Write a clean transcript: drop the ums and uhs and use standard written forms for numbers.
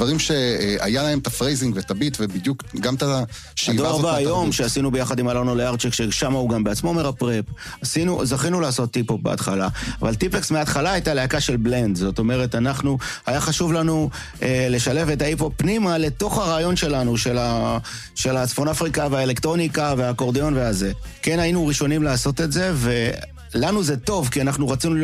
דברים שהיה להם את הפרייזינג ואת הביט, ובדיוק גם את השאיבה הזאת. הדור היום שעשינו ביחד עם אלונו לארצ'ק, ששם הוא גם בעצמו מרפרפ, זכינו לעשות טיפ-הופ בהתחלה, אבל טיפקס מההתחלה הייתה להקה של בלנד, זאת אומרת, היה חשוב לנו לשלב את ההיפ-הופ פנימה לתוך הרעיון שלנו, של הצפון אפריקה והאלקטרוניקה והאקורדיון והזה. כן, היינו ראשונים לעשות את זה, ולנו זה טוב, כי אנחנו רצינו